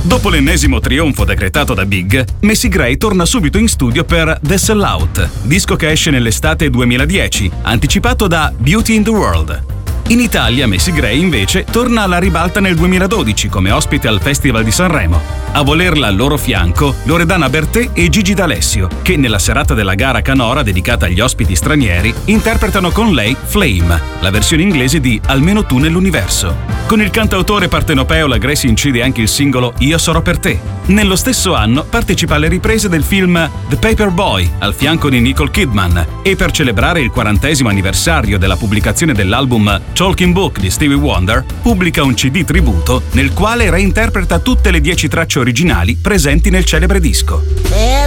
Dopo l'ennesimo trionfo decretato da Big, Macy Gray torna subito in studio per The Sellout, disco che esce nell'estate 2010, anticipato da Beauty in the World. In Italia Macy Gray invece torna alla ribalta nel 2012 come ospite al Festival di Sanremo. A volerla al loro fianco Loredana Bertè e Gigi D'Alessio, che nella serata della gara canora dedicata agli ospiti stranieri interpretano con lei Flame, la versione inglese di Almeno tu nell'universo. Con il cantautore partenopeo la Gray si incide anche il singolo Io sarò per te. Nello stesso anno partecipa alle riprese del film The Paperboy al fianco di Nicole Kidman e per celebrare il 40° anniversario della pubblicazione dell'album Talking Book di Stevie Wonder pubblica un CD tributo nel quale reinterpreta tutte le 10 tracce originali presenti nel celebre disco.